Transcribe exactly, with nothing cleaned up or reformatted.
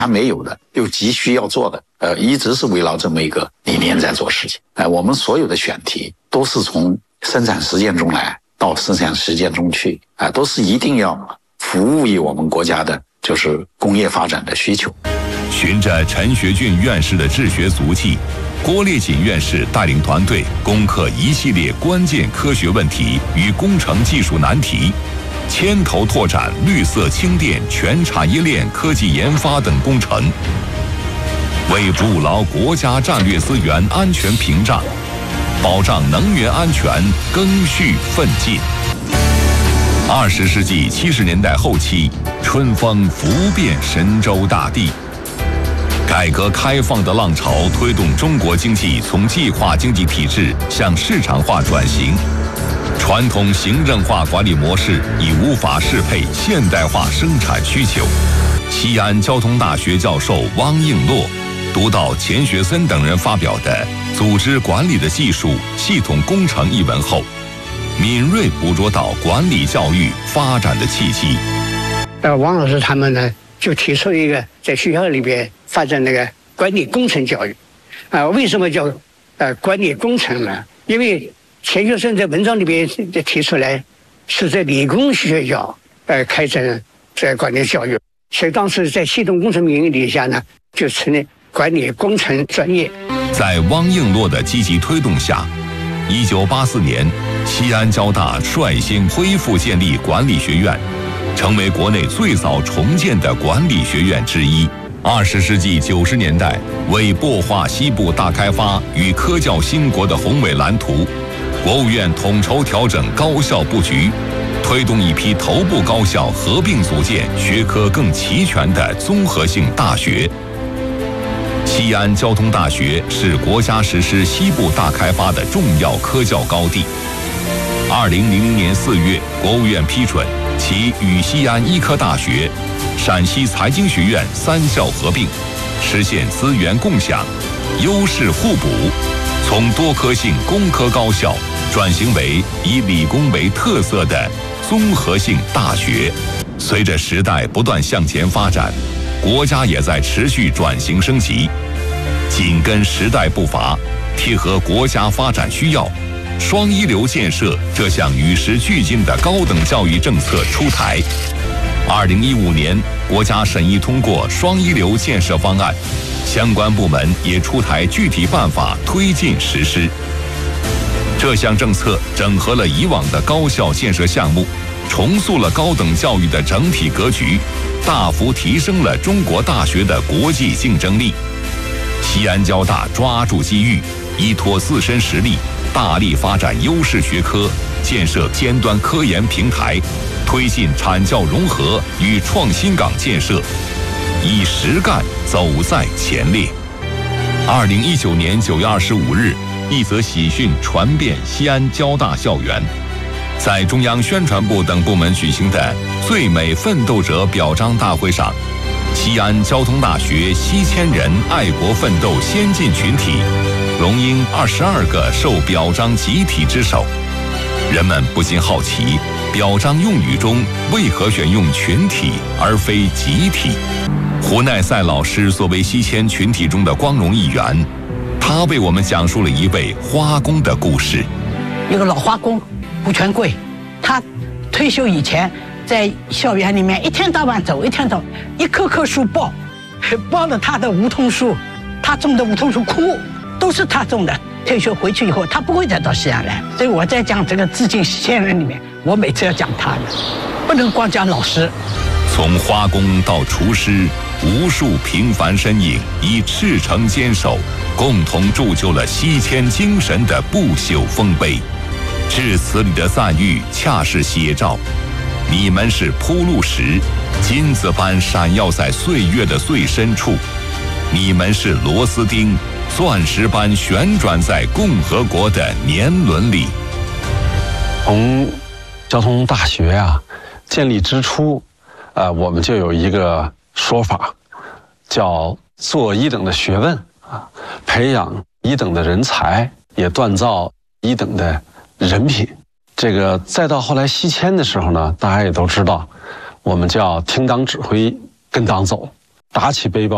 还没有的，又急需要做的，呃，一直是围绕这么一个理念在做事情。哎、呃，我们所有的选题都是从生产实践中来到生产实践中去，啊、呃，都是一定要服务于我们国家的就是工业发展的需求。 循着陈学俊院士的治学足迹，郭烈锦院士带领团队攻克一系列关键科学问题与工程技术难题，牵头拓展绿色氢电全产业链科技研发等工程，为筑牢国家战略资源安全屏障，保障能源安全更续奋进。二十世纪七十年代后期，春风拂遍神州大地。改革开放的浪潮推动中国经济从计划经济体制向市场化转型，传统行政化管理模式已无法适配现代化生产需求。西安交通大学教授汪应洛读到钱学森等人发表的《组织管理的技术系统工程》一文后，敏锐捕捉到管理教育发展的契机。 呃，王老师他们呢，就提出一个在学校里边发展那个管理工程教育。啊、呃，为什么叫呃管理工程呢？因为钱学森在文章里边提出来，是在理工学校呃开展这管理教育，所以当时在系统工程名义底下呢，就成立管理工程专业。 在汪应洛的积极推动下，一九八四年，西安交大率先恢复建立管理学院，成为国内最早重建的管理学院之一。二十世纪九十年代，为擘画西部大开发与科教兴国的宏伟蓝图，国务院统筹调整高校布局，推动一批头部高校合并组建学科更齐全的综合性大学。西安交通大学是国家实施西部大开发的重要科教高地。二零零零年四月，国务院批准其与西安医科大学、陕西财经学院三校合并，实现资源共享、优势互补，从多科性工科高校转型为以理工为特色的综合性大学。随着时代不断向前发展，国家也在持续转型升级，紧跟时代步伐，贴合国家发展需要，双一流建设这项与时俱进的高等教育政策出台。二零一五年，国家审议通过双一流建设方案，相关部门也出台具体办法推进实施。这项政策整合了以往的高校建设项目，重塑了高等教育的整体格局，大幅提升了中国大学的国际竞争力。西安交大抓住机遇，依托自身实力，大力发展优势学科，建设尖端科研平台，推进产教融合与创新岗建设，以实干走在前列。二零一九年九月二十五日，一则喜讯传遍西安交大校园。在中央宣传部等部门举行的最美奋斗者表彰大会上，西安交通大学西千人爱国奋斗先进群体荣膺二十二个受表彰集体之首。人们不禁好奇，表彰用语中为何选用群体而非集体？胡耐赛老师作为西迁群体中的光荣一员，他为我们讲述了一位花工的故事。 一个老花工胡全贵，他退休以前在校园里面一天到晚走，一天到晚一棵棵树抱，抱了他的梧桐树，他种的梧桐树枯，都是他种的。退休回去以后，他不会再到西安来。所以我在讲这个致敬西迁人里面，我每次要讲他的，不能光讲老师。 从花工到厨师，无数平凡身影以赤诚坚守，共同铸就了西迁精神的不朽丰碑。致辞里的赞誉恰是写照，你们是铺路石，金子般闪耀在岁月的最深处；你们是螺丝钉，钻石般旋转在共和国的年轮里。 从交通大学啊建立之初，呃，我们就有一个说法，叫做一等的学问啊，培养一等的人才，也锻造一等的人品。这个再到后来西迁的时候呢，大家也都知道，我们叫听党指挥，跟党走，打起背包